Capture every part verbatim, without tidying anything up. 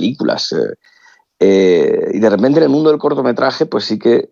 películas. Eh, eh, y de repente en el mundo del cortometraje, pues sí que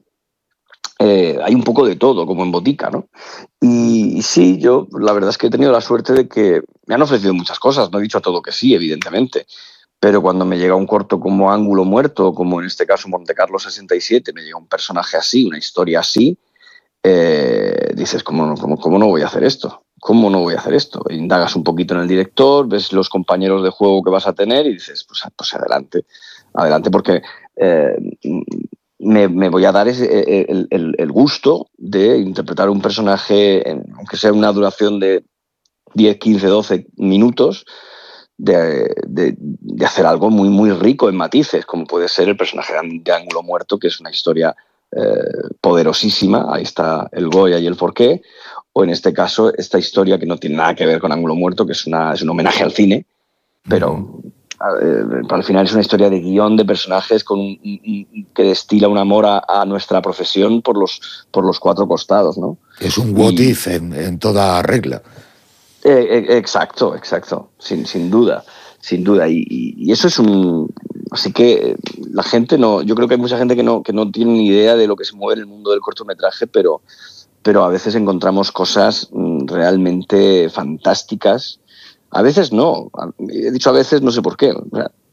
eh, hay un poco de todo, como en botica, ¿no? Y, y sí, yo la verdad es que he tenido la suerte de que me han ofrecido muchas cosas, no he dicho a todo que sí, evidentemente, pero cuando me llega un corto como Ángulo Muerto, como en este caso Montecarlo sesenta y siete, me llega un personaje así, una historia así, eh, dices, ¿cómo, cómo, ¿cómo no voy a hacer esto? ¿Cómo no voy a hacer esto? Indagas un poquito en el director, ves los compañeros de juego que vas a tener y dices, pues, pues adelante, adelante, porque eh, me, me voy a dar ese, el, el, el gusto de interpretar un personaje, aunque sea una duración de diez, quince, doce minutos, de, de, de hacer algo muy, muy rico en matices, como puede ser el personaje de Ángulo Muerto, que es una historia eh, poderosísima, ahí está el Goya y el porqué, o en este caso esta historia que no tiene nada que ver con Ángulo Muerto, que es, una, es un homenaje al cine, pero uh-huh. eh, al final es una historia de guión de personajes con un, un, que destila un amor a, a nuestra profesión por los, por los cuatro costados, ¿no? Es un what y, if en, en toda regla. Eh, eh, exacto, exacto, sin, sin duda, sin duda. Y, y, y eso es un... Así que la gente no... Yo creo que hay mucha gente que no, que no tiene ni idea de lo que se mueve en el mundo del cortometraje, pero, pero a veces encontramos cosas realmente fantásticas. A veces no. He dicho a veces, no sé por qué.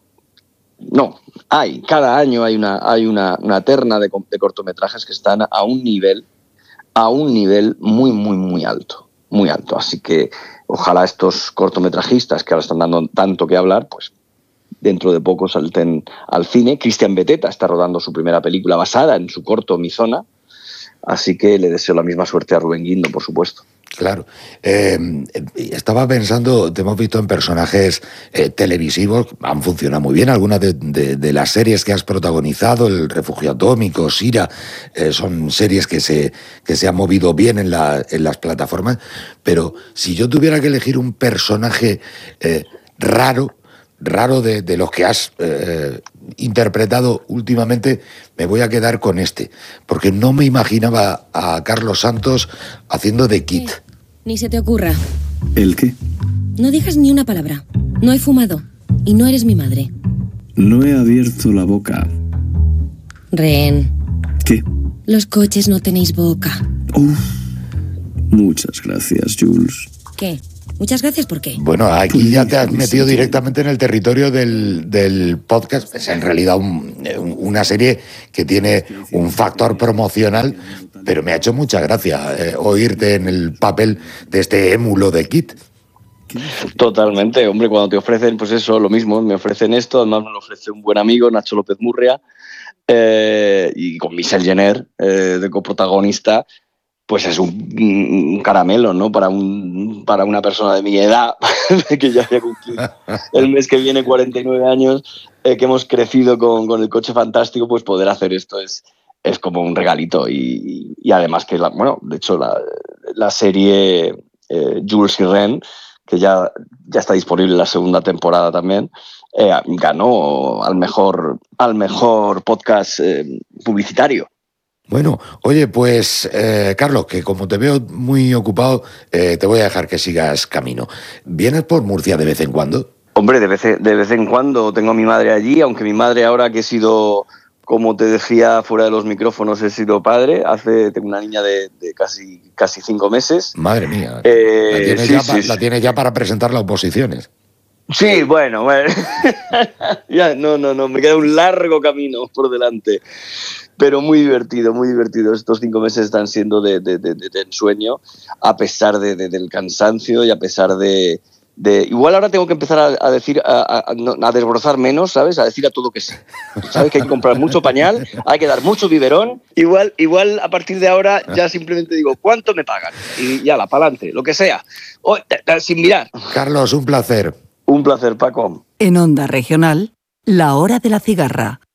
No, hay. Cada año hay una, hay una, una terna de, de cortometrajes que están a un nivel, a un nivel muy, muy, muy alto. Muy alto. Así que ojalá estos cortometrajistas que ahora están dando tanto que hablar, pues dentro de poco salten al cine. Cristian Beteta está rodando su primera película basada en su corto Mi Zona, así que le deseo la misma suerte a Rubén Guindo, por supuesto. Claro. Eh, estaba pensando, te hemos visto en personajes eh, televisivos, han funcionado muy bien. Algunas de, de, de las series que has protagonizado, El Refugio Atómico, Sira, eh, son series que se, que se han movido bien en, la, en las plataformas. Pero si yo tuviera que elegir un personaje eh, raro, raro de, de los que has eh, interpretado últimamente, me voy a quedar con este, porque no me imaginaba a Carlos Santos haciendo de Kit. Eh, ni se te ocurra. ¿El qué? No digas ni una palabra. No he fumado. Y no eres mi madre. No he abierto la boca. Rehén. ¿Qué? Los coches no tenéis boca. Uf. Muchas gracias, Jules. ¿Qué? Muchas gracias, ¿por qué? Bueno, aquí ya te has metido directamente en el territorio del, del podcast. Es en realidad un, una serie que tiene un factor promocional, pero me ha hecho mucha gracia eh, oírte en el papel de este émulo de Kit. Totalmente, hombre, cuando te ofrecen, pues eso, lo mismo, me ofrecen esto, además me lo ofrece un buen amigo, Nacho López Murria, eh, y con Michelle Jenner eh, de coprotagonista. Pues es un, un caramelo, ¿no? Para, un, para una persona de mi edad, que ya voy a cumplir el mes que viene cuarenta y nueve años, eh, que hemos crecido con, con el coche fantástico, pues poder hacer esto es, es como un regalito. Y, y además que, la, bueno, de hecho, la, la serie eh, Jules y Ren, que ya, ya está disponible la segunda temporada también, eh, ganó al mejor, al mejor podcast eh, publicitario. Bueno, oye, pues, eh, Carlos, que como te veo muy ocupado, eh, te voy a dejar que sigas camino. ¿Vienes por Murcia de vez en cuando? Hombre, de vez, de vez en cuando tengo a mi madre allí, aunque mi madre ahora que he sido, como te decía, fuera de los micrófonos, he sido padre. Hace, tengo una niña de, de casi, casi cinco meses. Madre mía, eh, la, tienes sí, ya, sí, la sí. tienes ya para presentar las oposiciones. Sí, bueno, bueno. ya, no, no, no, me queda un largo camino por delante. Pero muy divertido, muy divertido. Estos cinco meses están siendo de, de, de, de ensueño, a pesar de, de, del cansancio y a pesar de... de igual ahora tengo que empezar a, a decir, a, a, a desbrozar menos, ¿sabes? A decir a todo que sí. ¿Sabes? Que hay que comprar mucho pañal, hay que dar mucho biberón. Igual, igual a partir de ahora ya simplemente digo, ¿cuánto me pagan? Y ya, la pa'lante, lo que sea. O, sin mirar. Carlos, un placer. Un placer, Paco. En Onda Regional, La Hora de la Cigarra.